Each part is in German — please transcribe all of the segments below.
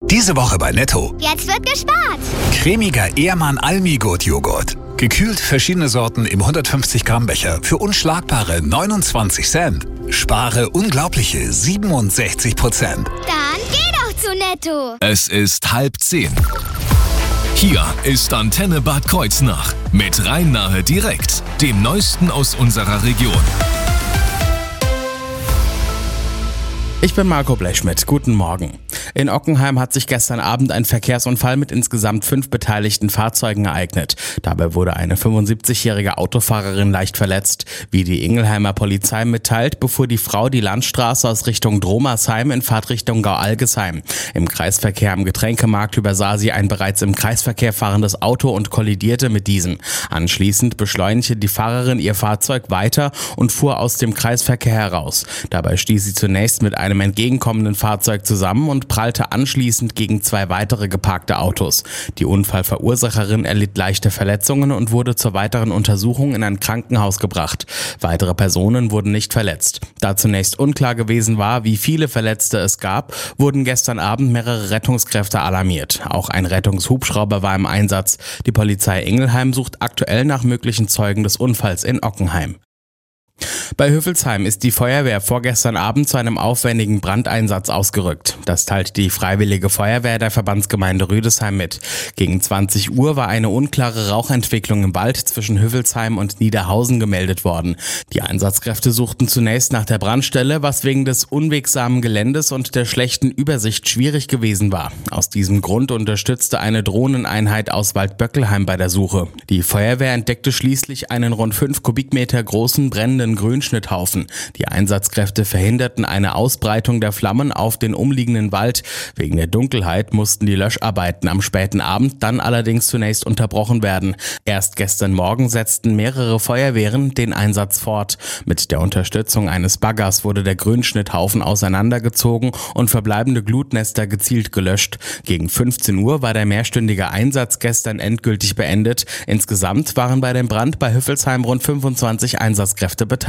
Diese Woche bei Netto. Jetzt wird gespart. Cremiger Ehrmann Almigurt-Joghurt. Gekühlt verschiedene Sorten im 150 Gramm Becher für unschlagbare 29 Cent. Spare unglaubliche 67%. Dann geh doch zu Netto. Es ist 9:30. Hier ist Antenne Bad Kreuznach mit Rhein-Nahe direkt, dem Neuesten aus unserer Region. Ich bin Marco Blechschmidt. Guten Morgen. In Ockenheim hat sich gestern Abend ein Verkehrsunfall mit insgesamt 5 beteiligten Fahrzeugen ereignet. Dabei wurde eine 75-jährige Autofahrerin leicht verletzt. Wie die Ingelheimer Polizei mitteilt, befuhr die Frau die Landstraße aus Richtung Dromersheim in Fahrtrichtung Gau-Algesheim. Im Kreisverkehr am Getränkemarkt übersah sie ein bereits im Kreisverkehr fahrendes Auto und kollidierte mit diesem. Anschließend beschleunigte die Fahrerin ihr Fahrzeug weiter und fuhr aus dem Kreisverkehr heraus. Dabei stieß sie zunächst mit einem entgegenkommenden Fahrzeug zusammen und prallte anschließend gegen 2 weitere geparkte Autos. Die Unfallverursacherin erlitt leichte Verletzungen und wurde zur weiteren Untersuchung in ein Krankenhaus gebracht. Weitere Personen wurden nicht verletzt. Da zunächst unklar gewesen war, wie viele Verletzte es gab, wurden gestern Abend mehrere Rettungskräfte alarmiert. Auch ein Rettungshubschrauber war im Einsatz. Die Polizei Ingelheim sucht aktuell nach möglichen Zeugen des Unfalls in Ockenheim. Bei Hüffelsheim ist die Feuerwehr vorgestern Abend zu einem aufwendigen Brandeinsatz ausgerückt. Das teilt die Freiwillige Feuerwehr der Verbandsgemeinde Rüdesheim mit. Gegen 20 Uhr war eine unklare Rauchentwicklung im Wald zwischen Hüffelsheim und Niederhausen gemeldet worden. Die Einsatzkräfte suchten zunächst nach der Brandstelle, was wegen des unwegsamen Geländes und der schlechten Übersicht schwierig gewesen war. Aus diesem Grund unterstützte eine Drohneneinheit aus Waldböckelheim bei der Suche. Die Feuerwehr entdeckte schließlich einen rund 5 Kubikmeter großen brennenden Grünschnitthaufen. Die Einsatzkräfte verhinderten eine Ausbreitung der Flammen auf den umliegenden Wald. Wegen der Dunkelheit mussten die Löscharbeiten am späten Abend dann allerdings zunächst unterbrochen werden. Erst gestern Morgen setzten mehrere Feuerwehren den Einsatz fort. Mit der Unterstützung eines Baggers wurde der Grünschnitthaufen auseinandergezogen und verbleibende Glutnester gezielt gelöscht. Gegen 15 Uhr war der mehrstündige Einsatz gestern endgültig beendet. Insgesamt waren bei dem Brand bei Hüffelsheim rund 25 Einsatzkräfte beteiligt.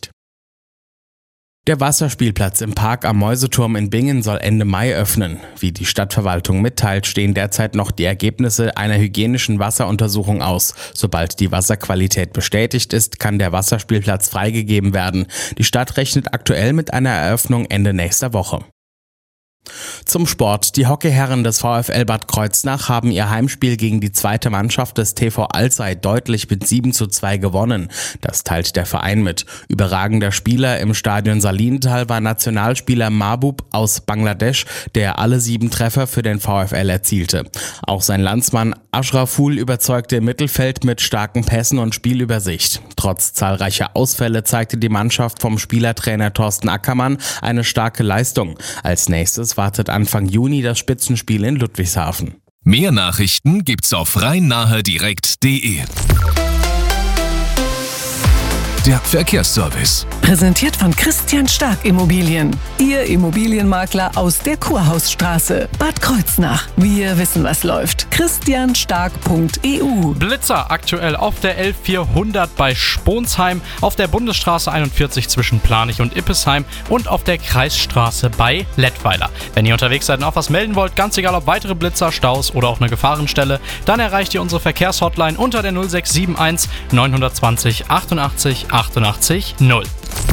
Der Wasserspielplatz im Park am Mäuseturm in Bingen soll Ende Mai öffnen. Wie die Stadtverwaltung mitteilt, stehen derzeit noch die Ergebnisse einer hygienischen Wasseruntersuchung aus. Sobald die Wasserqualität bestätigt ist, kann der Wasserspielplatz freigegeben werden. Die Stadt rechnet aktuell mit einer Eröffnung Ende nächster Woche. Zum Sport. Die Hockeyherren des VfL Bad Kreuznach haben ihr Heimspiel gegen die zweite Mannschaft des TV Alzey deutlich mit 7:2 gewonnen. Das teilt der Verein mit. Überragender Spieler im Stadion Salintal war Nationalspieler Mahbub aus Bangladesch, der alle 7 Treffer für den VfL erzielte. Auch sein Landsmann Ashraful überzeugte im Mittelfeld mit starken Pässen und Spielübersicht. Trotz zahlreicher Ausfälle zeigte die Mannschaft vom Spielertrainer Thorsten Ackermann eine starke Leistung. Als nächstes wartet Anfang Juni das Spitzenspiel in Ludwigshafen. Mehr Nachrichten gibt's auf rhein-nahe-direkt.de. Der Verkehrsservice. Präsentiert von Christian Stark Immobilien. Ihr Immobilienmakler aus der Kurhausstraße. Bad Kreuznach. Wir wissen, was läuft. christianstark.eu. Blitzer aktuell auf der L400 bei Sponsheim, auf der Bundesstraße 41 zwischen Planich und Ippesheim und auf der Kreisstraße bei Lettweiler. Wenn ihr unterwegs seid und auch was melden wollt, ganz egal ob weitere Blitzer, Staus oder auch eine Gefahrenstelle, dann erreicht ihr unsere Verkehrshotline unter der 0671 920 88 88 0.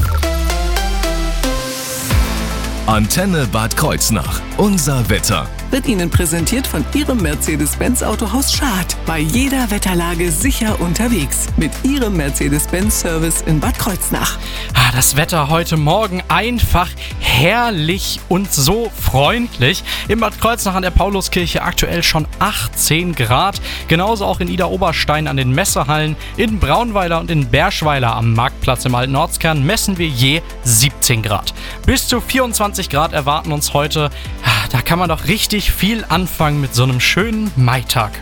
Antenne Bad Kreuznach. Unser Wetter. Wird Ihnen präsentiert von Ihrem Mercedes-Benz Autohaus Schad. Bei jeder Wetterlage sicher unterwegs. Mit Ihrem Mercedes-Benz-Service in Bad Kreuznach. Das Wetter heute Morgen einfach herrlich und so freundlich. In Bad Kreuznach an der Pauluskirche aktuell schon 18 Grad. Genauso auch in Idar-Oberstein an den Messehallen. In Braunweiler und in Berschweiler am Marktplatz im alten Ortskern messen wir je 17 Grad. Bis zu 24 Grad erwarten uns heute. Da kann man doch richtig viel anfangen mit so einem schönen Maitag.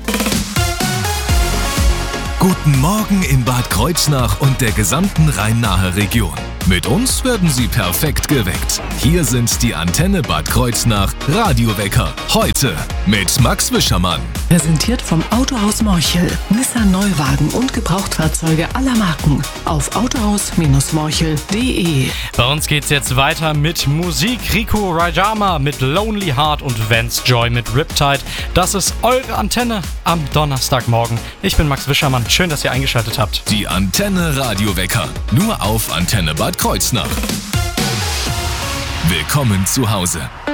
Guten Morgen in Bad Kreuznach und der gesamten Rhein-Nahe-Region. Mit uns werden Sie perfekt geweckt. Hier sind die Antenne Bad Kreuznach Radiowecker. Heute mit Max Wischermann. Präsentiert vom Autohaus Morchel. Nissan Neuwagen und Gebrauchtfahrzeuge aller Marken. Auf autohaus-morchel.de. Bei uns geht's jetzt weiter mit Musik. Rico Rajama mit Lonely Heart und Vance Joy mit Riptide. Das ist eure Antenne am Donnerstagmorgen. Ich bin Max Wischermann. Schön, dass ihr eingeschaltet habt. Die Antenne Radiowecker. Nur auf Antenne Bad Kreuznach. Willkommen zu Hause.